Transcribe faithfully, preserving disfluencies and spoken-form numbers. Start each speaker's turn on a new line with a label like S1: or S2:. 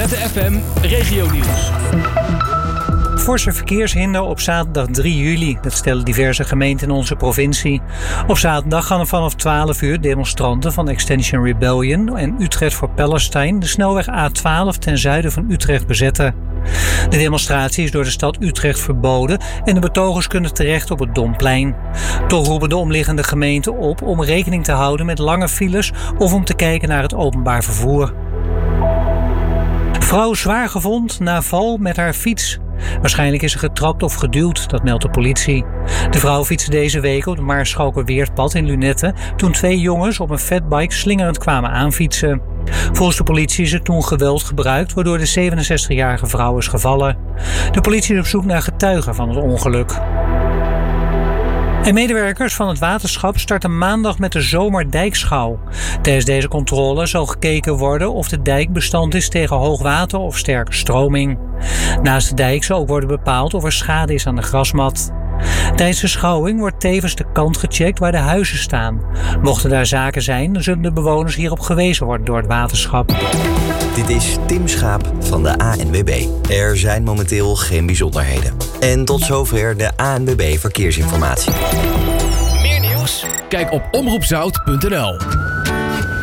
S1: Z F M Regionieuws.
S2: Forse verkeershinder op zaterdag drie juli. Dat stellen diverse gemeenten in onze provincie. Op zaterdag gaan er vanaf twaalf uur demonstranten van Extinction Rebellion en Utrecht for Palestine de snelweg A twaalf ten zuiden van Utrecht bezetten. De demonstratie is door de stad Utrecht verboden en de betogers kunnen terecht op het Domplein. Toch roepen de omliggende gemeenten op om rekening te houden met lange files of om te kijken naar het openbaar vervoer. Vrouw zwaar gewond na val met haar fiets. Waarschijnlijk is ze getrapt of geduwd, dat meldt de politie. De vrouw fietste deze week op het Maarschalkerweerdpad in Lunetten toen twee jongens op een fatbike slingerend kwamen aanfietsen. Volgens de politie is er toen geweld gebruikt, waardoor de zevenenzestigjarige vrouw is gevallen. De politie is op zoek naar getuigen van het ongeluk. En medewerkers van het waterschap starten maandag met de zomerdijkschouw. Tijdens deze controle zal gekeken worden of de dijk bestand is tegen hoogwater of sterke stroming. Naast de dijk zal ook worden bepaald of er schade is aan de grasmat. Tijdens de schouwing wordt tevens de kant gecheckt waar de huizen staan. Mochten daar zaken zijn, dan zullen de bewoners hierop gewezen worden door het waterschap.
S3: Dit is Tim Schaap van de A N W B. Er zijn momenteel geen bijzonderheden. En tot zover de A N W B Verkeersinformatie.
S1: Meer nieuws? Kijk op omroep zout punt n l.